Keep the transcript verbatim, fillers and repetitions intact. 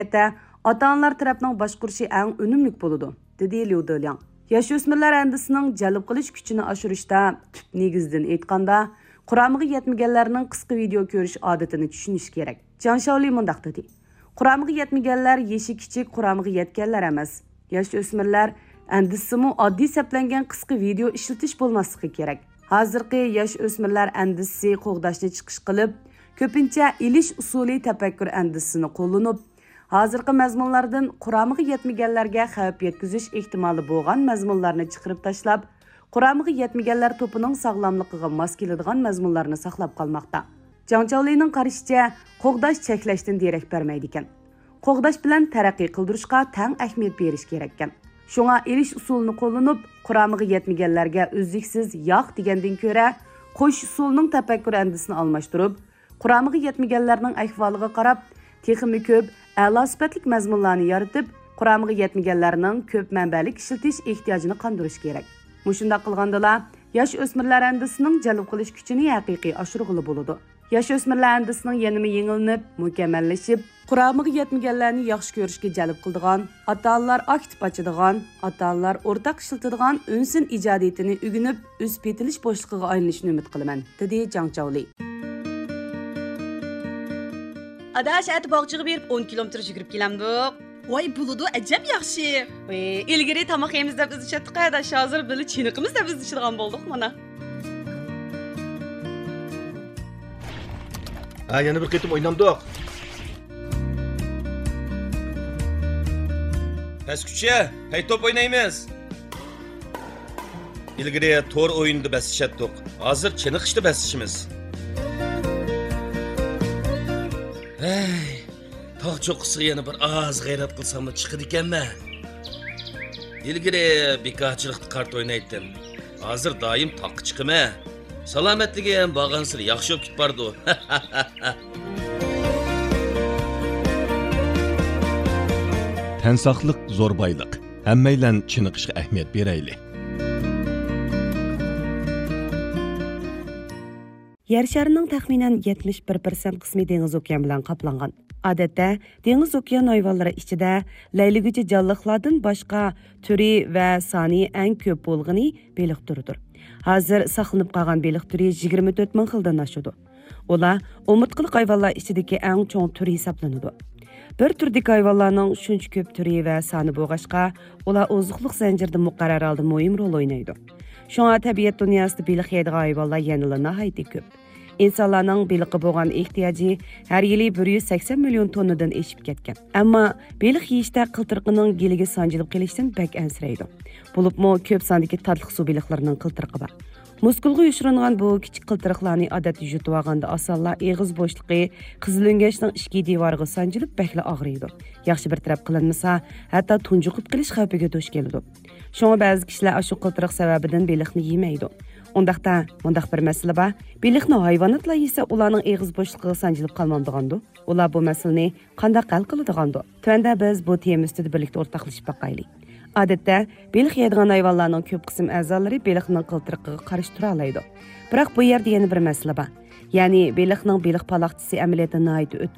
ota-onalar tarafından başqurishi eng unumli bo'ladi, dedi Liu Deliang. Yosh o'smirlar andisining jalb qilish kuchini oshirishda tüp negizdan aytganda, quramiga yetmaganlarning qisqa video ko'rish odatini tushunish kerak. Zhang Shaoli mundaq dedi. Quramiga yetmaganlar yeshi kichik quramiga yetganlar emas. Yosh o'smirlar andisimi oddiy saplangan qisqa video ishlatish bo'lmasligi kerak. Hozirgi yosh o'smirlar andisi qo'g'dashni chiqish qilib, ko'pincha ilish usuli tafakkur andisini qo'llanib, hozirgi mazmunlardan quramiga yetmaganlarga xavf yetkazish ehtimoli bo'lgan mazmunlarni chiqarib tashlab, quramiga yetmaganlar to'pining sog'lomligiga mos keladigan mazmunlarni saqlab qolmoqda. Zhang Shaolining qarashicha, qo'g'dash cheklashdan derak bermaydi ekan. Qo'g'dash bilan taraqqiy qildirishga tang ahamiyat berish kerak ekan. Shunga ilish usulini qo'llanib, quramiga yetmaganlarga uzluksiz yo'q degandan ko'ra, qo'sh usulning tafakkur andisini almashtirib, quramiga yetmaganlarning ahvoliga qarab, texmi ko'p a'lo sifatli mazmunlarni yaratib, quramiga yetmaganlarning ko'p manbalik ishlatish ehtiyojini qondirish kerak. Mushunda qilgandala, yosh o'smirlar andisining jalb qilish kuchini haqiqiy oshirg'ili bo'ladi. Yosh o'smirlar andisining yanimi yengilnib, mukammallashib, quramiga yetmaganlarni yaxshi ko'rishga jalb qiladigan, ota-onalar aktiv ochadigan, ota-onalar o'rtaq ishlatadigan unsin ijodiyatini o'rganib, o'z petilish bo'shlig'iga aylanishini umid qilaman, dedi Zhang Shaoli. Adaş ət bağçığı berib o'n kilometr yugurib kelamdik. Voy buludu ajab yaxshi. Voy, ilgari tamoq yeymiz deb biz chatdik, adaş hozir bili chiniqimiz deb biz ichadigan bo'ldik mana. Ha, yana bir qitim o'ynamdik. Bas kuchya, hay top o'ynaymiz. Ilgari to'r o'yinda bas chatdik. Hozir chiniqishda bas ishimiz. Hey, tog' cho'qqisiga yana bir oz g'ayrat qilsam da chiqadi ekanman. Ilgari bekorchilikda kart o'ynaydim. Hozir doim toqqa chiqaman. Salomatligi ham borgansir yaxshi bo'lib ketbardi. Tan saqliq zo'r boyliq. Hammaylan chiniqishga ahamiyat beraylik. Yer sharining taxminan yetmish bir foiz qismi dengiz okean bilan qoplangan. Odatda dengiz okean hayvonlari ichida layligüchi jonliqlardan boshqa turi va soni eng ko'p bo'lgani beliq turidir. Hozir saqlanib qolgan beliq turi yigirma to'rt ming xildan oshadi. Ular umurtqiliq hayvonlar ichidagi eng cho'ng turi hisoblanadi. Bir turdagi hayvonlarning shuncha ko'p turi va soni bo'lg'achqa, ular oziqliq zanjirida muqarrar holda muhim rol o'ynaydi. Shunga tabiat dunyosida beliq yeydigan hayvonlar yanada nihoyatda ko'p. İnsanlarning beliqqa bo'lgan ehtiyoji har yili bir yuz sakson million tonnadan eshib ketgan. Ammo beliq yeyishda qiltirqining geliga sanjilib qolishdan bak ansiraydi. Bo'libmi ko'p sondagi tatliq suv beliqlarining qiltirqi bor. Muskulga yushiringan bu kichik qiltiriqlarni odatda yutib olganda osonlar eg'iz bo'shliqi qizilingashning ichki devoriga sanjilib bakla og'riydi. Yaxshi bir taraf qilinmasa, hatto tunjuqib qilish xavfiga duch keladi. Shunga ba'zi kishilar shu qiltiriq sababidan beliqni yemaydi. Ondaqda, mundaq bir masala bor. Beliqni hayvonotlar yesa, ularning eg'iz bo'shliqiga sanjilib qolmaydigandi. Ular bu masalani qanday hal qiladigandu? Tunda biz bu tema ustida birlikda o'rtoqlashib baqaylik. Odatda, beliq yeydigan hayvonlarning ko'p qism a'zolari beliqning qiltiriqiga qarshi tura oladi. Biroq bu yerda yana bir masala bor. Ya'ni beliqning beliq paloqchisi amaliyoti nihoyat